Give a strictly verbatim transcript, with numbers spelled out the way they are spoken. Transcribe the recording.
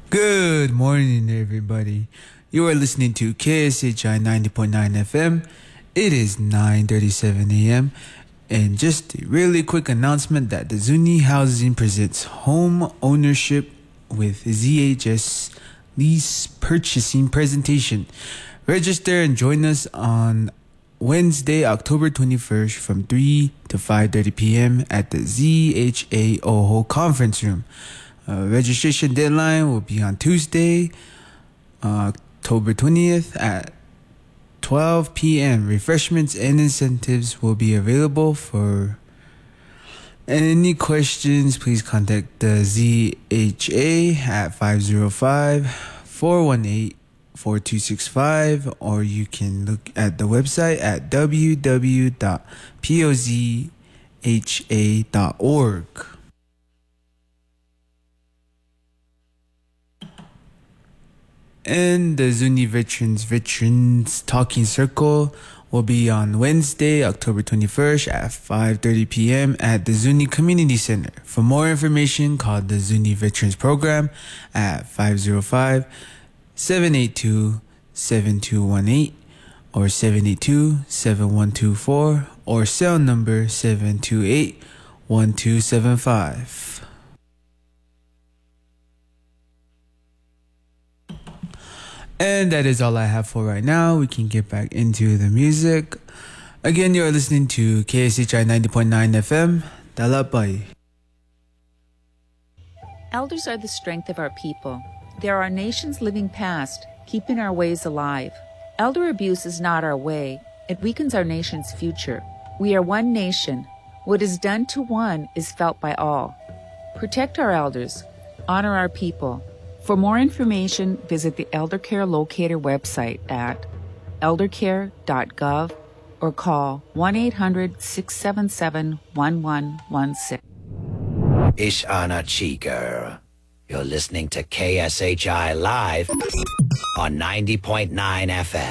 Good morning, everybody. You are listening to K S H I ninety point nine F M. It is nine thirty-seven a.m. And just a really quick announcement that the Zuni Housing presents home ownership with Z H S lease purchasing presentation. Register and join us on Wednesday, October twenty-first from three to five thirty p.m. at the Z H A OHO conference room. Uh, registration deadline will be on Tuesday, uh, October twentieth at twelve p.m. Refreshments and incentives will be available for any questions. Please contact the Z H A at five oh five, four one eight, four two six five, or you can look at the website at w w w dot pozha dot org. And the Zuni Veterans Veterans Talking Circle will be on Wednesday, October twenty-first at five thirty p.m. at the Zuni Community Center. For more information, call the Zuni Veterans Program at five oh five, seven eight two, seven two one eight or seven eight two, seven one two four or cell number seven two eight, one two seven five. And that is all I have for right now. We can get back into the music. Again, you are listening to K S H I ninety point nine F M. Dalapay. Elders are the strength of our people. They are our nation's living past, keeping our ways alive. Elder abuse is not our way. It weakens our nation's future. We are one nation. What is done to one is felt by all. Protect our elders. Honor our people. For more information, visit the Elder Care Locator website at eldercare dot gov or call one eight hundred, six seven seven, one one one six. Ish Ana Chica. You're listening to K S H I Live on ninety point nine F M.